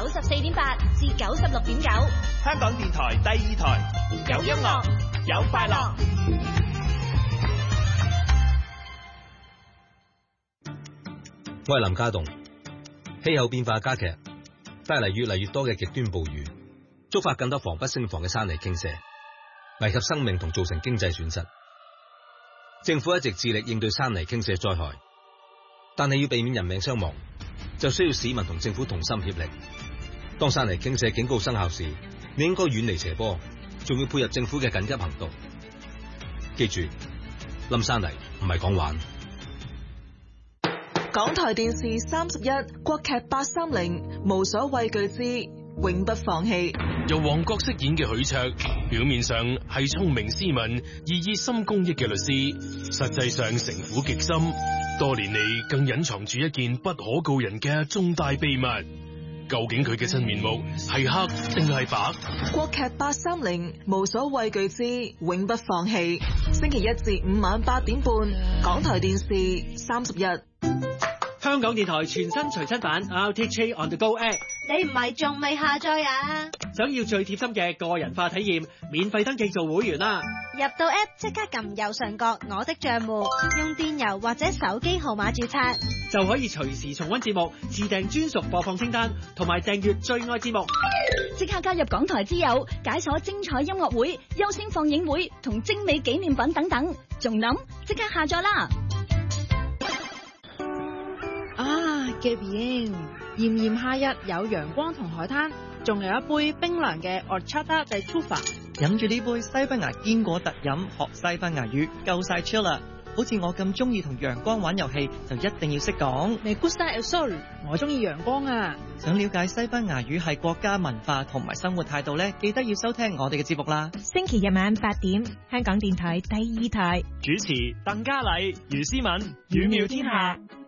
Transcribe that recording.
94.8至96.9， 香港電台第2台，有音樂，有快樂。 我係林家棟。氣候變化加劇，帶嚟越嚟越多嘅極端暴雨，觸發更多防不勝防嘅山泥傾瀉，危及生命同造成經濟損失。政府一直致力應對山泥傾瀉災害，但係要避免人命傷亡，就需要市民同政府同心協力。當山泥傾瀉警告生效時，你應該遠離斜坡，仲要配合政府嘅緊急行動。記住，冧山泥唔係講玩。 港台電視31國劇830無所畏懼之永不放棄， 由黃覺飾演嘅許卓，表面上係聰明斯文而熱心公益嘅律師，實際上城府極深，多年嚟更隱藏住一件不可告人嘅重大秘密。究竟佢嘅真面目係黑定係白？ 國劇830無所畏懼之永不放棄，星期1至5晚8點半，港台電視31。 香港電台全新隨親版 RTHK On The Go App， 你唔係仲未下載啊？ 想要最貼心嘅個人化體驗，免費登記做會員啦！ 入到 App 即刻撳右上角我的帳戶，用電郵或者手機號碼註冊， 就可以隨時重溫節目，自訂專屬播放清單，同埋訂閱最愛節目。 即刻加入港台之友，解鎖精彩音樂會、優先放映會同精美紀念品等等，仲諗即刻下載啦！ 嘅bien，炎炎夏日有陽光同海灘，仲有一杯冰涼嘅 Horchata de Tufa。 飲住呢杯西班牙堅果特飲，學西班牙語夠晒 chill 啦！好似我咁中意同陽光玩遊戲，就一定要識講。 Me gusta el sol， 我中意陽光啊！ 想了解西班牙語係國家文化同埋生活態度呢，記得要收聽我哋嘅節目啦。 星期日晚8點，香港電台第2台， 主持鄧嘉麗、余思敏，語妙天下。